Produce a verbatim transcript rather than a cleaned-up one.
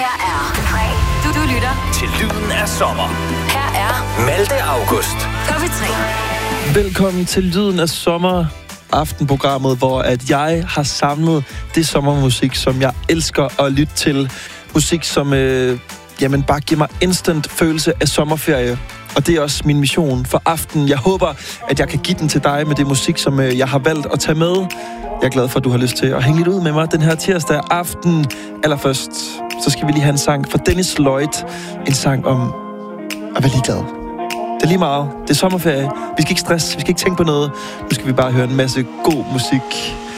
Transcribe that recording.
her er Frey. Du, du lytter til lyden af sommer. Her er Malte August på P tre. Velkommen til lyden af sommer, aftenprogrammet, hvor at jeg har samlet det sommermusik, som jeg elsker at lytte til. Musik, som øh, jamen bare giver mig instant følelse af sommerferie. Og det er også min mission for aftenen. Jeg håber, at jeg kan give den til dig med det musik, som øh, jeg har valgt at tage med. Jeg er glad for, at du har lyst til at hænge lidt ud med mig den her tirsdag aften. Allerførst, så skal vi lige have en sang fra Dennis Lloyd. En sang om at være ligeglad. Det er lige meget. Det er sommerferie. Vi skal ikke stresse. Vi skal ikke tænke på noget. Nu skal vi bare høre en masse god musik.